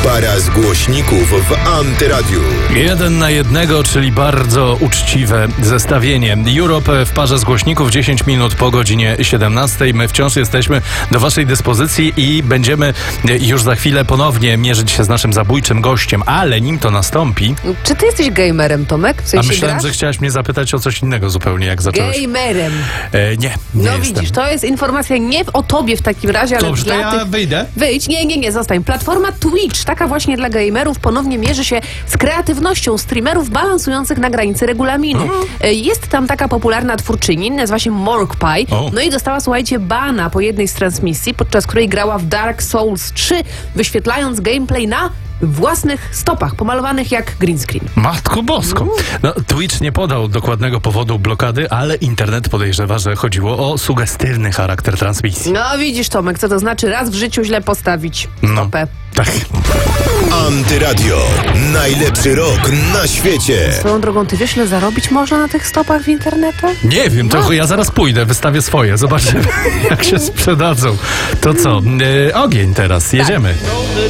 Para z głośników w Antyradiu. 1 na 1, czyli bardzo uczciwe zestawienie. Europe w parze z głośników 10 minut po godzinie 17. My wciąż jesteśmy do waszej dyspozycji i będziemy już za chwilę ponownie mierzyć się z naszym zabójczym gościem, ale nim to nastąpi... Czy ty jesteś gamerem, Tomek? W sensie A myślałem, grasz? że chciałaś mnie zapytać o coś innego zupełnie, jak zacząłeś. Gamerem. Nie No jestem. widzisz, to jest informacja nie o tobie w takim razie, ale Dobrze, to dla ja tych... wyjdę. Wyjdź, nie, zostań. Platforma Twitch, taka właśnie dla gamerów, ponownie mierzy się z kreatywnością streamerów balansujących na granicy regulaminu. Jest tam taka popularna twórczyni, nazywa się Morkpie. No i dostała, słuchajcie, bana po jednej z transmisji, podczas której grała w Dark Souls 3, wyświetlając gameplay na własnych stopach, pomalowanych jak green screen. Matko Bosko. No, Twitch nie podał dokładnego powodu blokady, ale internet podejrzewa, że chodziło o sugestywny charakter transmisji. No widzisz, Tomek, co to znaczy raz w życiu źle postawić stopę. Tak. Antyradio. Najlepszy rok na świecie. Swoją drogą, ty wiesz, ile zarobić można na tych stopach w internecie? Nie wiem, to ja zaraz pójdę, wystawię swoje. Zobaczymy, jak się sprzedadzą. To co? Ogień teraz. Jedziemy.